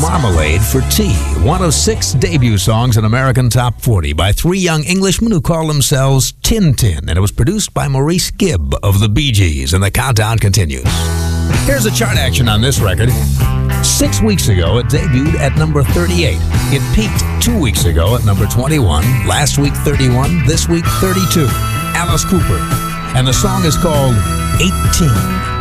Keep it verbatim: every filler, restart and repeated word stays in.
Marmalade for Tea, one of six debut songs in American Top forty by three young Englishmen who call themselves Tin Tin, and it was produced by Maurice Gibb of the Bee Gees, and the countdown continues. Here's a chart action on this record. Six weeks ago, it debuted at number thirty-eight. It peaked two weeks ago at number twenty-one, last week thirty-one, this week thirty-two. Alice Cooper, and the song is called eighteen.